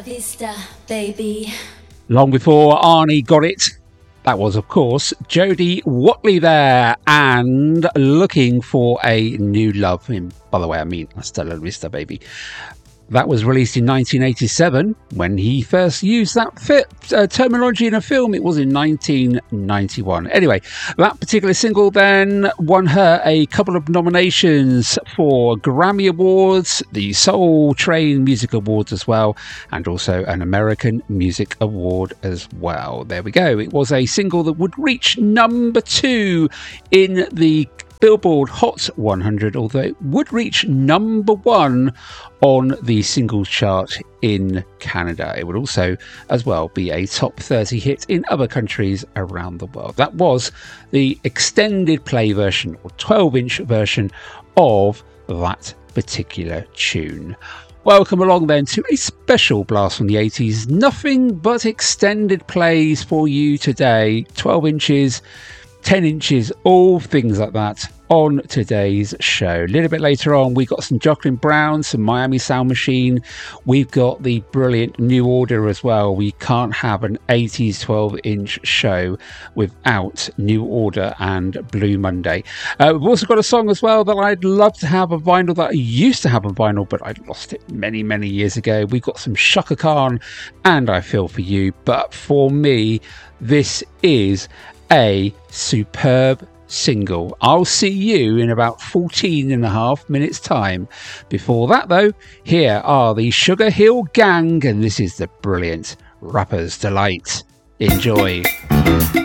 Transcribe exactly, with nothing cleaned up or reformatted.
Vista, baby. Long before Arnie got it, that was, of course, Jodie Watley there, and Looking for a New Love. And by the way, I mean Hasta la Vista, baby. That was released in nineteen eighty-seven. When he first used that fit, uh, terminology in a film, it was in nineteen ninety-one. Anyway, that particular single then won her a couple of nominations for Grammy Awards, the Soul Train Music Awards as well, and also an American Music Award as well. There we go. It was a single that would reach number two in the Billboard Hot one hundred, although it would reach number one on the singles chart in Canada. It would also, as well, be a top thirty hit in other countries around the world. That was the extended play version, or twelve inch version of that particular tune. Welcome along then to a special blast from the eighties. Nothing but extended plays for you today. twelve inches, ten inches, all things like that on today's show. A little bit later on, we got some Jocelyn Brown, some Miami Sound Machine. We've got the brilliant New Order as well. We can't have an eighties twelve inch show without New Order and Blue Monday. Uh, we've also got a song as well that I'd love to have a vinyl, that I used to have a vinyl, but I lost it many, many years ago. We've got some Chaka Khan and I Feel For You. But for me, this is a superb single. I'll see you in about fourteen and a half minutes time. Before that though, here are the Sugar Hill Gang, and this is the brilliant Rapper's Delight. Enjoy.